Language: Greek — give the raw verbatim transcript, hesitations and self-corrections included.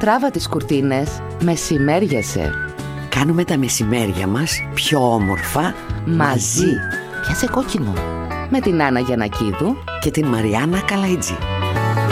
Τράβα τις κουρτίνες, μεσημέριασε. Κάνουμε τα μεσημέρια μας πιο όμορφα μαζί. Πιάσε κόκκινο. Με την Άννα Γιαννακίδου και την Μαριάννα Καλαϊτζή.